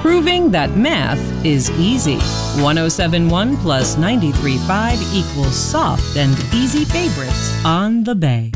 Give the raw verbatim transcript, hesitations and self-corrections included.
proving that math is easy. one oh seven point one plus ninety-three point five equals soft and easy favorites on the Bay.